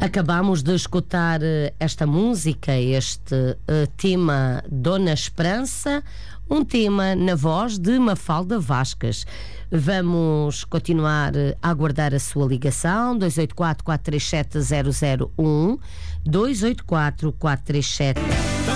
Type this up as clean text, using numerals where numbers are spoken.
Acabamos de escutar esta música, este tema Dona Esperança, um tema na voz de Mafalda Vasques. Vamos continuar a aguardar a sua ligação, 284-437-001, 284-437-001.